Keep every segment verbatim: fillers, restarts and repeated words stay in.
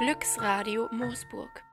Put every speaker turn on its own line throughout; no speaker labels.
Glücksradio Moosburg.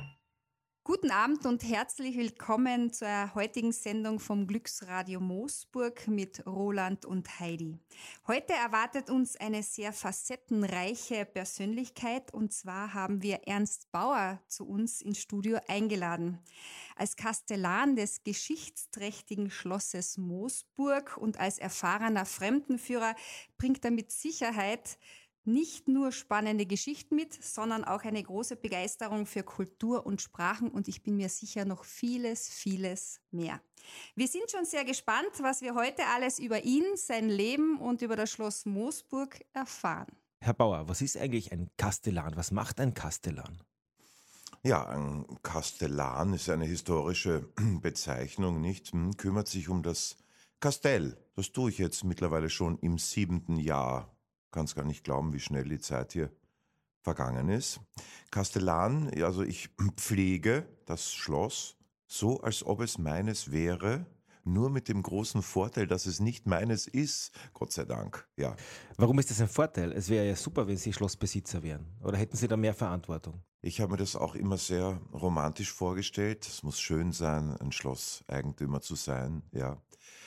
Guten Abend und herzlich willkommen zur heutigen Sendung vom Glücksradio Moosburg mit Roland und Heidi. Heute erwartet uns eine sehr facettenreiche Persönlichkeit, und zwar haben wir Ernst Bauer zu uns ins Studio eingeladen. Als Kastellan des geschichtsträchtigen Schlosses Moosburg und als erfahrener Fremdenführer bringt er mit Sicherheit nicht nur spannende Geschichten mit, sondern auch eine große Begeisterung für Kultur und Sprachen, und ich bin mir sicher noch vieles, vieles mehr. Wir sind schon sehr gespannt, was wir heute alles über ihn, sein Leben und über das Schloss Moosburg erfahren.
Herr Bauer, was ist eigentlich ein Kastellan? Was macht ein Kastellan?
Ja, ein Kastellan ist eine historische Bezeichnung, nicht? Hm, kümmert sich um das Kastell. Das tue ich jetzt mittlerweile schon im siebenten Jahr. Kann es gar nicht glauben, wie schnell die Zeit hier vergangen ist. Kastellan, also ich pflege das Schloss so, als ob es meines wäre, nur mit dem großen Vorteil, dass es nicht meines ist, Gott sei Dank. Ja.
Warum ist das ein Vorteil? Es wäre ja super, wenn Sie Schlossbesitzer wären. Oder hätten Sie da mehr Verantwortung?
Ich habe mir das auch immer sehr romantisch vorgestellt. Es muss schön sein, ein Schlosseigentümer zu sein, ja.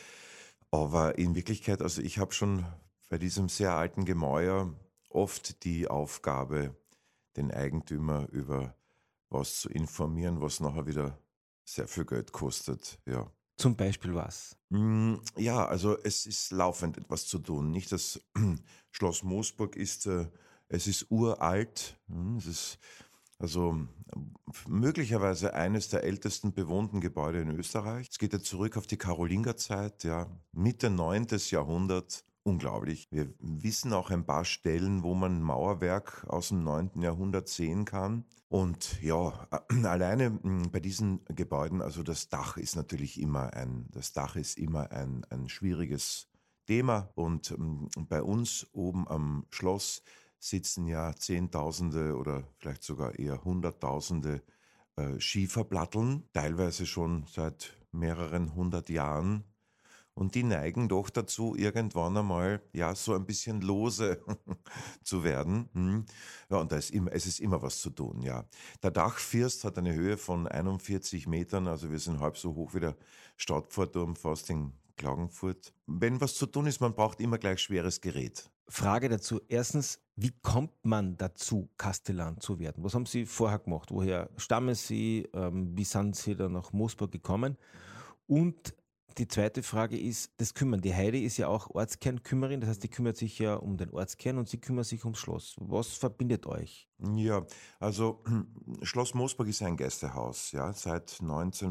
Aber in Wirklichkeit, also ich habe schon bei diesem sehr alten Gemäuer oft die Aufgabe, den Eigentümer über was zu informieren, was nachher wieder sehr viel Geld kostet, ja.
Zum Beispiel was?
Ja, also es ist laufend etwas zu tun. Nicht das Schloss Moosburg ist, äh, es ist uralt, es ist also möglicherweise eines der ältesten bewohnten Gebäude in Österreich. Es geht ja zurück auf die Karolingerzeit, ja, Mitte neunten. Jahrhundert. Unglaublich. Wir wissen auch ein paar Stellen, wo man Mauerwerk aus dem neunten. Jahrhundert sehen kann. Und ja, alleine bei diesen Gebäuden, also das Dach ist natürlich immer ein, das Dach ist immer ein, ein schwieriges Thema. Und bei uns oben am Schloss sitzen ja Zehntausende oder vielleicht sogar eher Hunderttausende äh, Schieferplatteln, teilweise schon seit mehreren hundert Jahren. Und die neigen doch dazu, irgendwann einmal, ja, so ein bisschen lose zu werden. Ja, und da ist immer, es ist immer was zu tun, ja. Der Dachfirst hat eine Höhe von einundvierzig Metern, also wir sind halb so hoch wie der Stadtpfarrturm fast in Klagenfurt. Wenn was zu tun ist, man braucht immer gleich schweres Gerät.
Frage dazu. Erstens, wie kommt man dazu, Kastellan zu werden? Was haben Sie vorher gemacht? Woher stammen Sie? Ähm, wie sind Sie dann nach Moosburg gekommen? Und die zweite Frage ist, das Kümmern. Die Heidi ist ja auch Ortskernkümmerin, das heißt, die kümmert sich ja um den Ortskern und sie kümmert sich ums Schloss. Was verbindet euch?
Ja, also Schloss Moosburg ist ein Gästehaus. Ja, seit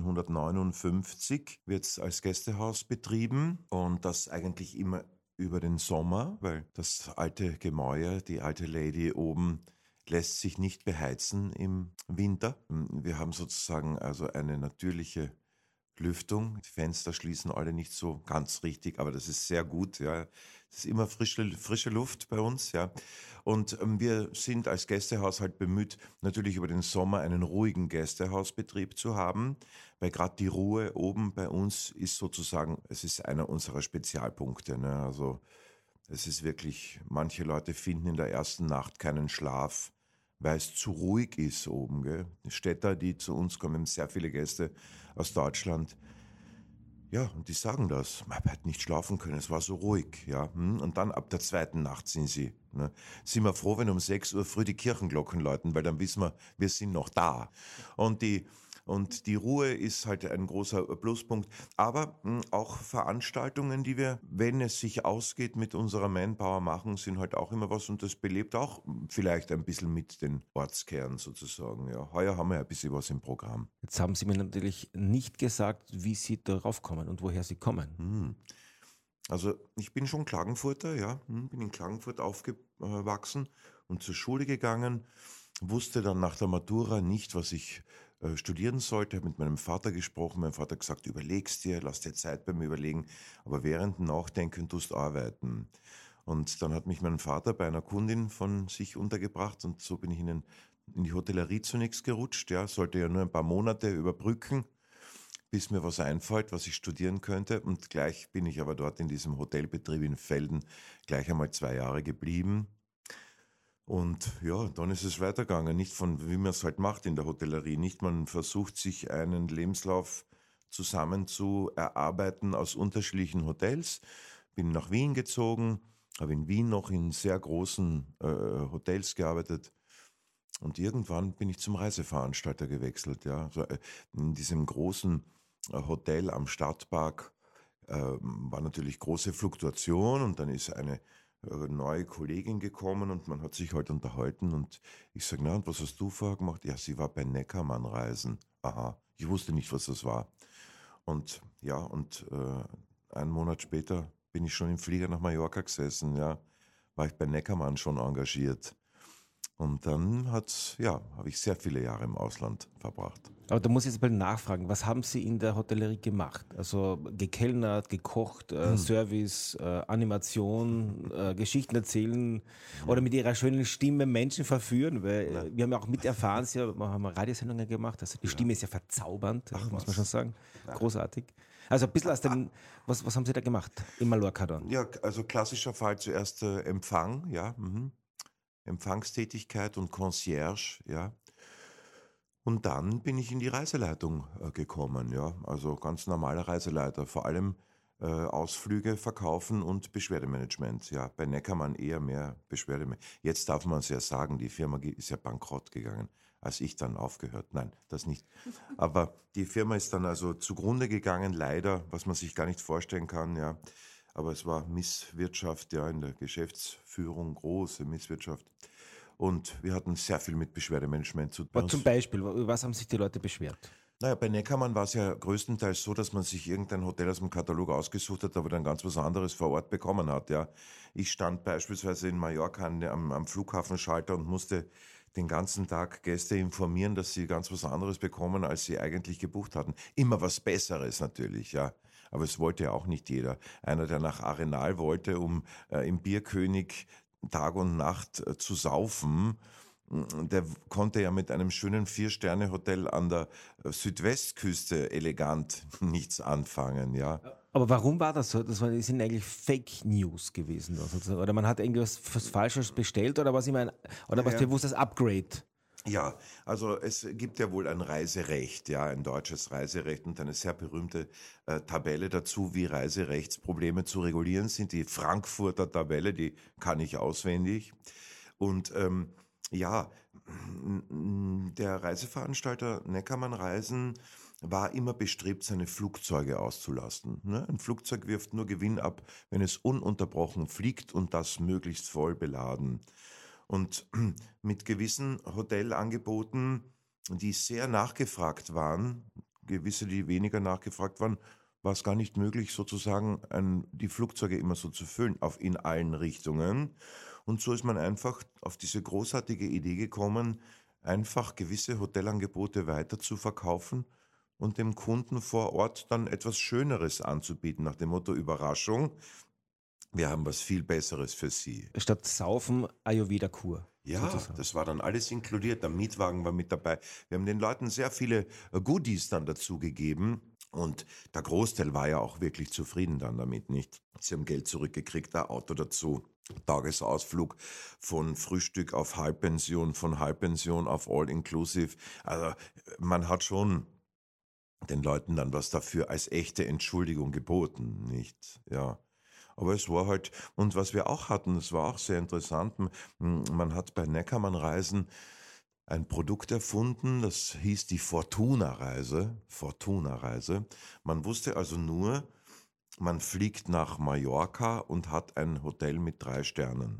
neunzehnhundertneunundfünfzig wird es als Gästehaus betrieben, und das eigentlich immer über den Sommer, weil das alte Gemäuer, die alte Lady oben, lässt sich nicht beheizen im Winter. Wir haben sozusagen also eine natürliche Lüftung. Die Fenster schließen alle nicht so ganz richtig, aber das ist sehr gut, ja. Es ist immer frische, frische Luft bei uns, ja. Und ähm, wir sind als Gästehaus halt bemüht, natürlich über den Sommer einen ruhigen Gästehausbetrieb zu haben, weil gerade die Ruhe oben bei uns ist sozusagen, es ist einer unserer Spezialpunkte, ne. Also es ist wirklich, manche Leute finden in der ersten Nacht keinen Schlaf, weil es zu ruhig ist oben, gell. Die Städter, die zu uns kommen, sehr viele Gäste aus Deutschland. Ja, und die sagen das. Man hat nicht schlafen können, es war so ruhig, ja. Und dann ab der zweiten Nacht sind sie, ne, sind wir froh, wenn um sechs Uhr früh die Kirchenglocken läuten, weil dann wissen wir, wir sind noch da. Und die Und die Ruhe ist halt ein großer Pluspunkt. Aber mh, auch Veranstaltungen, die wir, wenn es sich ausgeht, mit unserer Manpower machen, sind halt auch immer was. Und das belebt auch vielleicht ein bisschen mit den Ortskern sozusagen. Ja, heuer haben wir ein bisschen was im Programm.
Jetzt haben Sie mir natürlich nicht gesagt, wie Sie darauf kommen und woher Sie kommen.
Hm. Also ich bin schon Klagenfurter, ja, hm, bin in Klagenfurt aufgewachsen und zur Schule gegangen, wusste dann nach der Matura nicht, was ich äh, studieren sollte, habe mit meinem Vater gesprochen, mein Vater hat gesagt, überleg's dir, lass dir Zeit beim Überlegen, aber während dem Nachdenken tust arbeiten. Und dann hat mich mein Vater bei einer Kundin von sich untergebracht, und so bin ich in, den, in die Hotellerie zunächst gerutscht, ja, sollte ja nur ein paar Monate überbrücken, bis mir was einfällt, was ich studieren könnte. Und gleich bin ich aber dort in diesem Hotelbetrieb in Velden gleich einmal zwei Jahre geblieben. Und ja, dann ist es weitergegangen, nicht von, wie man es halt macht in der Hotellerie, nicht man versucht sich einen Lebenslauf zusammen zu erarbeiten aus unterschiedlichen Hotels. Bin nach Wien gezogen, habe in Wien noch in sehr großen äh, Hotels gearbeitet und irgendwann bin ich zum Reiseveranstalter gewechselt. Ja. Also, äh, in diesem großen äh, Hotel am Stadtpark äh, war natürlich große Fluktuation und dann ist eine neue Kollegin gekommen und man hat sich halt unterhalten und ich sage, na, und was hast du vorher gemacht? Ja, sie war bei Neckermann reisen. Aha, ich wusste nicht, was das war. Und ja, und äh, einen Monat später bin ich schon im Flieger nach Mallorca gesessen, ja, war ich bei Neckermann schon engagiert. Und dann hat's, ja, habe ich sehr viele Jahre im Ausland verbracht.
Aber da muss ich jetzt mal nachfragen, was haben Sie in der Hotellerie gemacht? Also gekellnert, gekocht, äh, hm. Service, äh, Animation, äh, Geschichten erzählen ja. oder mit Ihrer schönen Stimme Menschen verführen? Weil ja. wir haben ja auch miterfahren, Sie haben Radiosendungen gemacht, also die ja. Stimme ist ja verzaubernd, Ach, muss man schon sagen, ja. großartig. Also ein bisschen aus dem, was, was haben Sie da gemacht in Mallorca dann?
Ja, also klassischer Fall zuerst äh, Empfang, ja, mhm. Empfangstätigkeit und Concierge, ja. Und dann bin ich in die Reiseleitung äh, gekommen, ja. Also ganz normaler Reiseleiter, vor allem äh, Ausflüge verkaufen und Beschwerdemanagement, ja. Bei Neckermann eher mehr Beschwerdemanagement. Jetzt darf man es ja sagen, die Firma ist ja bankrott gegangen, als ich dann aufgehört. Nein, das nicht. Aber die Firma ist dann also zugrunde gegangen, leider, was man sich gar nicht vorstellen kann, ja. Aber es war Misswirtschaft, ja, in der Geschäftsführung, große Misswirtschaft. Und wir hatten sehr viel mit Beschwerdemanagement zu tun.
Zum Beispiel, was haben sich die Leute beschwert?
Naja, bei Neckermann war es ja größtenteils so, dass man sich irgendein Hotel aus dem Katalog ausgesucht hat, aber dann ganz was anderes vor Ort bekommen hat, ja. Ich stand beispielsweise in Mallorca am, am Flughafenschalter und musste den ganzen Tag Gäste informieren, dass sie ganz was anderes bekommen, als sie eigentlich gebucht hatten. Immer was Besseres natürlich, ja. Aber es wollte ja auch nicht jeder. Einer, der nach Arenal wollte, um äh, im Bierkönig Tag und Nacht äh, zu saufen, der konnte ja mit einem schönen Vier-Sterne-Hotel an der Südwestküste elegant nichts anfangen, ja.
Aber warum war das so? Das sind eigentlich Fake News gewesen, sozusagen. Oder man hat irgendwas Falsches bestellt oder was immer ein, oder was ja, bewusstes Upgrade?
Ja, also es gibt ja wohl ein Reiserecht, ja, ein deutsches Reiserecht und eine sehr berühmte äh, Tabelle dazu, wie Reiserechtsprobleme zu regulieren sind. Die Frankfurter Tabelle, die kann ich auswendig. Und ähm, ja, der Reiseveranstalter Neckermann Reisen war immer bestrebt, seine Flugzeuge auszulasten. Ne? Ein Flugzeug wirft nur Gewinn ab, wenn es ununterbrochen fliegt und das möglichst voll beladen. Und mit gewissen Hotelangeboten, die sehr nachgefragt waren, gewisse, die weniger nachgefragt waren, war es gar nicht möglich, sozusagen ein, die Flugzeuge immer so zu füllen, auf in allen Richtungen. Und so ist man einfach auf diese großartige Idee gekommen, einfach gewisse Hotelangebote weiter zu verkaufen und dem Kunden vor Ort dann etwas Schöneres anzubieten, nach dem Motto Überraschung. Wir haben was viel Besseres für Sie.
Statt Saufen, Ayurveda-Kur.
Ja,
sozusagen.
Das war dann alles inkludiert. Der Mietwagen war mit dabei. Wir haben den Leuten sehr viele Goodies dann dazu gegeben. Und der Großteil war ja auch wirklich zufrieden dann damit, nicht? Sie haben Geld zurückgekriegt, ein Auto dazu. Tagesausflug von Frühstück auf Halbpension, von Halbpension auf All-Inclusive. Also man hat schon den Leuten dann was dafür als echte Entschuldigung geboten, nicht? Ja. Aber es war halt, und was wir auch hatten, das war auch sehr interessant, man hat bei Neckermann Reisen ein Produkt erfunden, das hieß die Fortuna-Reise, Fortuna-Reise. Man wusste also nur, man fliegt nach Mallorca und hat ein Hotel mit drei Sternen.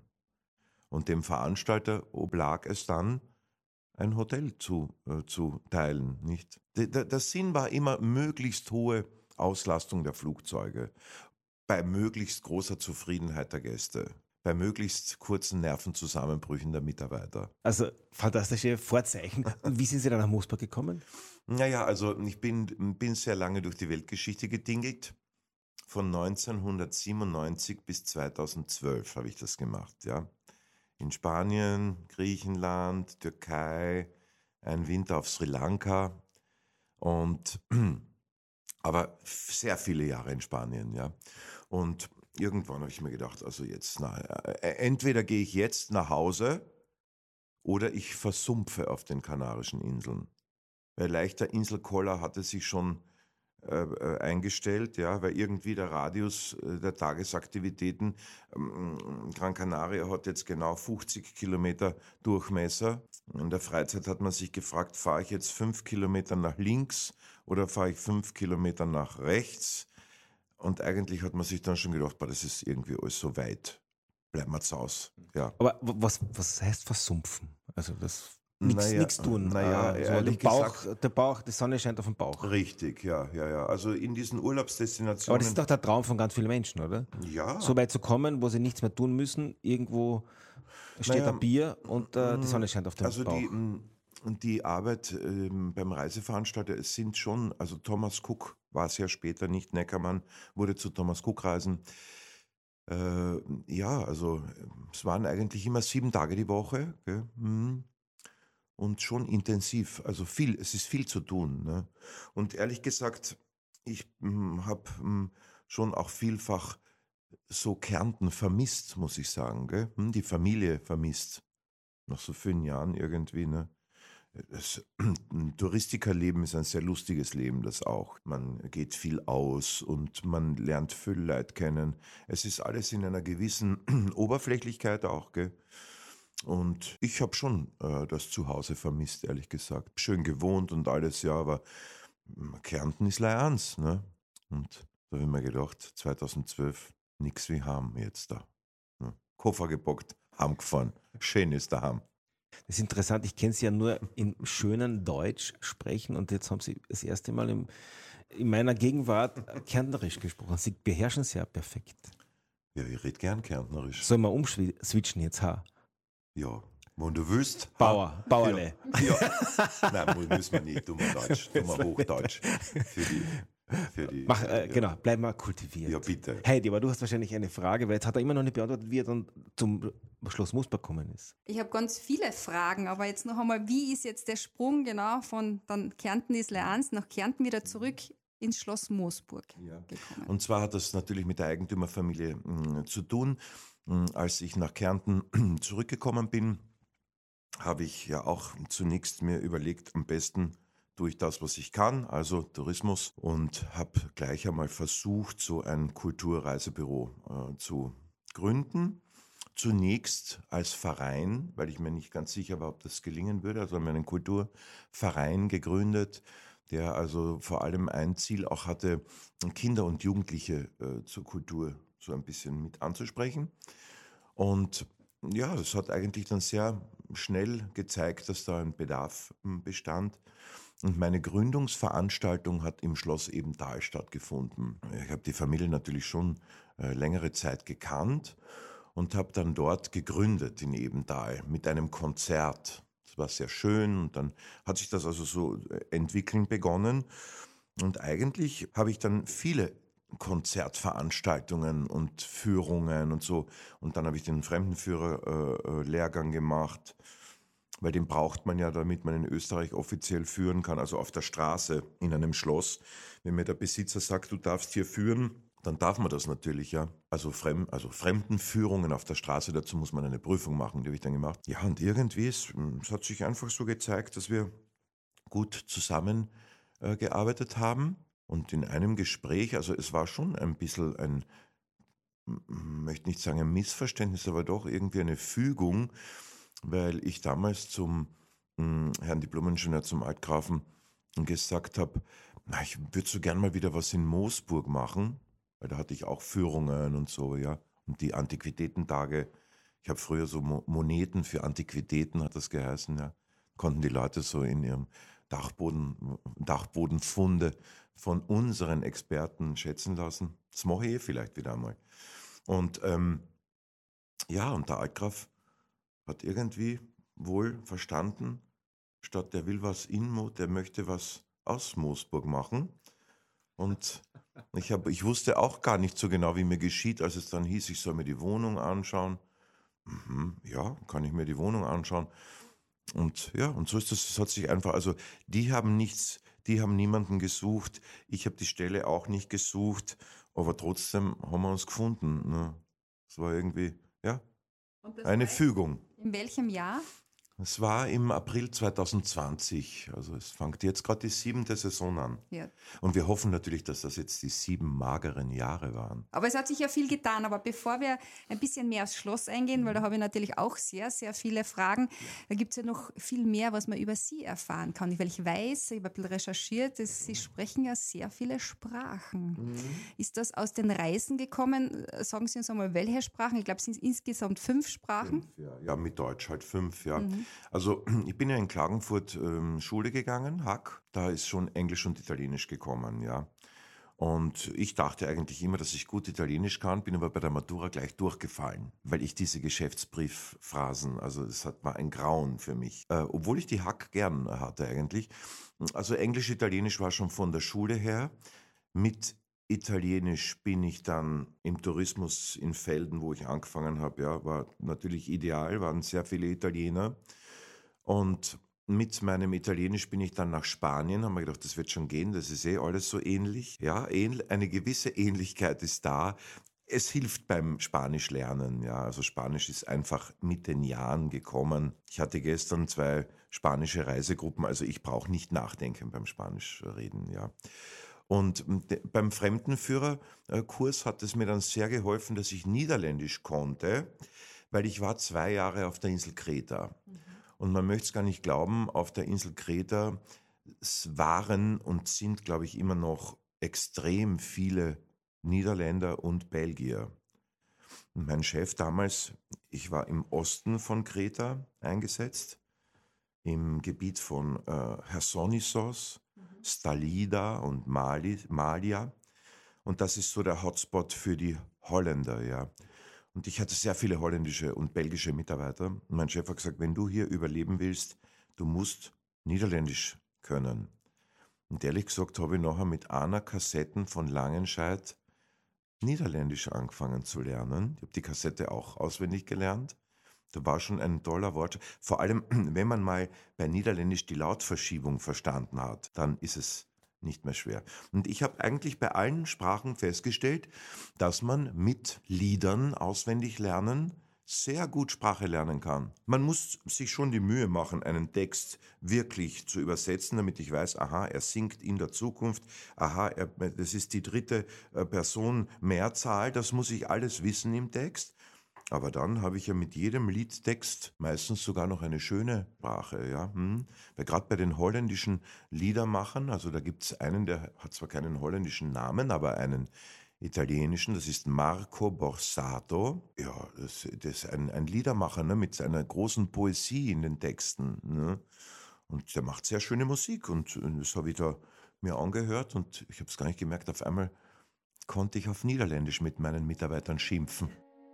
Und dem Veranstalter oblag es dann, ein Hotel zu, äh, zu teilen, nicht? Der, der, der Sinn war immer möglichst hohe Auslastung der Flugzeuge. Bei möglichst großer Zufriedenheit der Gäste, bei möglichst kurzen Nervenzusammenbrüchen der Mitarbeiter.
Also fantastische Vorzeichen. Und wie sind Sie dann nach Moosburg gekommen?
Naja, also ich bin, bin sehr lange durch die Weltgeschichte gedingelt. Von neunzehnhundertsiebenundneunzig bis zweitausendzwölf habe ich das gemacht, ja. In Spanien, Griechenland, Türkei, ein Winter auf Sri Lanka und aber sehr viele Jahre in Spanien, ja. Und irgendwann habe ich mir gedacht, also jetzt, na, entweder gehe ich jetzt nach Hause oder ich versumpfe auf den Kanarischen Inseln. Weil leichter Inselkoller hatte sich schon äh, äh, eingestellt, ja, weil irgendwie der Radius äh, der Tagesaktivitäten, ähm, Gran Canaria hat jetzt genau fünfzig Kilometer Durchmesser. In der Freizeit hat man sich gefragt, fahre ich jetzt fünf Kilometer nach links oder fahre ich fünf Kilometer nach rechts? Und eigentlich hat man sich dann schon gedacht, boah, das ist irgendwie alles so weit. Bleiben wir zu Hause. Ja.
Aber w- was, was heißt versumpfen? Also das nichts
Naja,
nix tun.
naja,
äh, so
ehrlich
der, Bauch,
gesagt-
der Bauch, die Sonne scheint auf den Bauch.
Richtig, ja, ja, ja. Also in diesen
Aber
Urlaubsdestinationen.
das ist doch der Traum von ganz vielen Menschen, oder?
ja.
So weit zu kommen, wo sie nichts mehr tun müssen, irgendwo steht
Naja,
ein Bier und äh, die Sonne scheint auf den
Also
Bauch.
die, m, die Arbeit ähm, beim Reiseveranstalter, es sind schon, also Thomas Cook war es ja später, nicht Neckermann, wurde zu Thomas Cook Reisen. Äh, ja, also äh, es waren eigentlich immer sieben Tage die Woche, gell? Mhm. Und schon intensiv, also viel, es ist viel zu tun. Ne? Und ehrlich gesagt, ich habe schon auch vielfach so Kärnten vermisst, muss ich sagen, gell? Hm, die Familie vermisst. Nach so vielen Jahren irgendwie, ne? Das ein Touristikerleben ist ein sehr lustiges Leben, das auch. Man geht viel aus und man lernt viel Leute kennen. Es ist alles in einer gewissen Oberflächlichkeit auch, gell? Und ich habe schon äh, das Zuhause vermisst, ehrlich gesagt. Schön gewohnt und alles, ja, aber mm, Kärnten ist Leihans, ne? Und da habe ich mir gedacht, zweitausendzwölf, nix wie Heim jetzt da. Ne? Koffer gepackt, heimgefahren. Schön ist daheim.
Das ist interessant, ich kenne sie ja nur in schönen Deutsch sprechen und jetzt haben sie das erste Mal im, in meiner Gegenwart Kärntnerisch gesprochen. Sie beherrschen es ja perfekt.
Ja, ich rede gern Kärntnerisch.
Sollen wir umswitchen jetzt? Ha?
Ja, wenn du willst.
Bauer, Bauerle.
Ja. ja. Nein, mu- müssen wir nicht. Tun wir Deutsch. Tun wir Hochdeutsch. Für die. Für die
Mach, äh,
ja.
genau, bleib mal kultiviert.
Ja, bitte.
Heidi, aber du hast wahrscheinlich eine Frage, weil jetzt hat er immer noch nicht beantwortet, wie er dann zum Schloss Moosburg gekommen ist.
Ich habe ganz viele Fragen, aber jetzt noch einmal, wie ist jetzt der Sprung genau von dann Kärnten ist Leihans nach Kärnten wieder zurück ins Schloss Moosburg
Ja.
gekommen?
Und zwar hat das natürlich mit der Eigentümerfamilie mh, zu tun. Mh, als ich nach Kärnten zurückgekommen bin, habe ich ja auch zunächst mir überlegt, am besten tue ich das, was ich kann, also Tourismus, und habe gleich einmal versucht, so ein Kulturreisebüro äh, zu gründen. Zunächst als Verein, weil ich mir nicht ganz sicher war, ob das gelingen würde. Also haben wir einen Kulturverein gegründet, der also vor allem ein Ziel auch hatte, Kinder und Jugendliche äh, zur Kultur so ein bisschen mit anzusprechen. Und ja, das hat eigentlich dann sehr schnell gezeigt, dass da ein Bedarf m, bestand. Und meine Gründungsveranstaltung hat im Schloss Ebenthal stattgefunden. Ich habe die Familie natürlich schon äh, längere Zeit gekannt und habe dann dort gegründet in Ebenthal mit einem Konzert. Das war sehr schön und dann hat sich das also so äh, entwickeln begonnen. Und eigentlich habe ich dann viele Konzertveranstaltungen und Führungen und so. Und dann habe ich den Fremdenführer-Lehrgang gemacht, weil den braucht man ja, damit man in Österreich offiziell führen kann, also auf der Straße in einem Schloss. Wenn mir der Besitzer sagt, du darfst hier führen, dann darf man das natürlich, ja. Also, Fremd, also Fremdenführungen auf der Straße, dazu muss man eine Prüfung machen, die habe ich dann gemacht. Ja, und irgendwie, es, es hat sich einfach so gezeigt, dass wir gut zusammengearbeitet äh, gearbeitet haben. Und in einem Gespräch, also es war schon ein bisschen ein, m- möchte nicht sagen ein Missverständnis, aber doch irgendwie eine Fügung, weil ich damals zum mh, Herrn Diplom-Ingenieur, zum Altgrafen, gesagt habe, na, ich würde so gern mal wieder was in Moosburg machen, weil da hatte ich auch Führungen und so, ja, und die Antiquitätentage. Ich habe früher so Mo- Moneten für Antiquitäten, hat das geheißen, ja, konnten die Leute so in ihrem Dachboden, Dachbodenfunde von unseren Experten schätzen lassen. Das mache ich eh vielleicht wieder einmal. Und ähm, ja, und der Altgraf hat irgendwie wohl verstanden, statt der will was in Mo, der möchte was aus Moosburg machen. Und ich, hab, ich wusste auch gar nicht so genau, wie mir geschieht, als es dann hieß, ich soll mir die Wohnung anschauen. Mhm, ja, kann ich mir die Wohnung anschauen. Und ja, und so ist das, es hat sich einfach, also die haben nichts, die haben niemanden gesucht, ich habe die Stelle auch nicht gesucht, aber trotzdem haben wir uns gefunden. Ne? Es war irgendwie, ja,
Und das
eine
war
Fügung.
in welchem Jahr?
Es war im April zweitausendzwanzig, also es fängt jetzt gerade die siebente Saison an.
Ja.
Und wir hoffen natürlich, dass das jetzt die sieben mageren Jahre waren.
Aber es hat sich ja viel getan. Aber bevor wir ein bisschen mehr aufs Schloss eingehen, weil da habe ich natürlich auch sehr, sehr viele Fragen, da gibt es ja noch viel mehr, was man über Sie erfahren kann. Weil ich weiß, ich habe ein bisschen recherchiert, dass Sie sprechen ja sehr viele Sprachen. Mhm. Ist das aus den Reisen gekommen? Sagen Sie uns einmal, welche Sprachen? Ich glaube, es sind insgesamt fünf Sprachen.
Fünf, ja. ja, mit Deutsch halt fünf, ja.
Mhm.
Also ich bin ja in Klagenfurt ähm, Schule gegangen, Hack, da ist schon Englisch und Italienisch gekommen, ja. Und ich dachte eigentlich immer, dass ich gut Italienisch kann, bin aber bei der Matura gleich durchgefallen, weil ich diese Geschäftsbriefphrasen, also das hat, war ein Grauen für mich, äh, obwohl ich die Hack gern hatte eigentlich. Also Englisch, Italienisch war schon von der Schule her. Mit Italienisch bin ich dann im Tourismus in Velden, wo ich angefangen habe, ja, war natürlich ideal, waren sehr viele Italiener. Und mit meinem Italienisch bin ich dann nach Spanien, haben wir gedacht, das wird schon gehen, das ist eh alles so ähnlich. Ja, eine gewisse Ähnlichkeit ist da. Es hilft beim Spanisch lernen, ja, also Spanisch ist einfach mit den Jahren gekommen. Ich hatte gestern zwei spanische Reisegruppen, also ich brauche nicht nachdenken beim Spanisch reden, ja. Und beim Fremdenführerkurs hat es mir dann sehr geholfen, dass ich Niederländisch konnte, weil ich war zwei Jahre auf der Insel Kreta. Mhm. Und man möchte es gar nicht glauben, auf der Insel Kreta waren und sind, glaube ich, immer noch extrem viele Niederländer und Belgier. Und mein Chef damals, ich war im Osten von Kreta eingesetzt, im Gebiet von äh, Chersonissos, mhm. Stalida und Mali, Malia. Und das ist so der Hotspot für die Holländer, ja. Und ich hatte sehr viele holländische und belgische Mitarbeiter. Und mein Chef hat gesagt, wenn du hier überleben willst, du musst Niederländisch können. Und ehrlich gesagt habe ich nachher mit einer Kassette von Langenscheidt Niederländisch angefangen zu lernen. Ich habe die Kassette auch auswendig gelernt. Da war schon ein toller Wort. Vor allem, wenn man mal bei Niederländisch die Lautverschiebung verstanden hat, dann ist es nicht mehr schwer. Und ich habe eigentlich bei allen Sprachen festgestellt, dass man mit Liedern auswendig lernen sehr gut Sprache lernen kann. Man muss sich schon die Mühe machen, einen Text wirklich zu übersetzen, damit ich weiß, aha, er singt in der Zukunft, aha, er, das ist die dritte Person Mehrzahl, das muss ich alles wissen im Text. Aber dann habe ich ja mit jedem Liedtext meistens sogar noch eine schöne Sprache, ja. Hm. Weil gerade bei den holländischen Liedermachern, also da gibt es einen, der hat zwar keinen holländischen Namen, aber einen italienischen, das ist Marco Borsato. Ja, das, das ist ein, ein Liedermacher, ne, mit seiner großen Poesie in den Texten. Ne. Und der macht sehr schöne Musik und, und das habe ich da mir angehört und ich habe es gar nicht gemerkt, auf einmal konnte ich auf Niederländisch mit meinen Mitarbeitern schimpfen.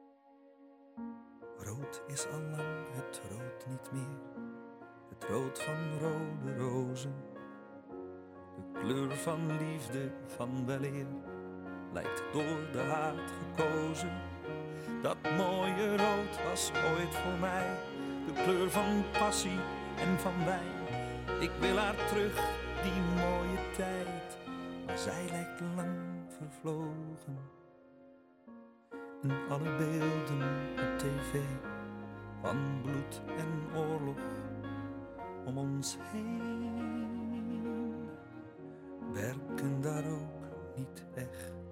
Rood is al lang het rood niet meer, het rood van rode rozen. De kleur van liefde, van weleer, lijkt door de haat gekozen. Dat mooie rood was ooit voor mij, de kleur van passie en van wijn. Ik wil haar terug, die mooie tijd, maar zij lijkt lang vervlogen. En alle beelden op tv van bloed en oorlog om ons heen werken daar ook niet echt.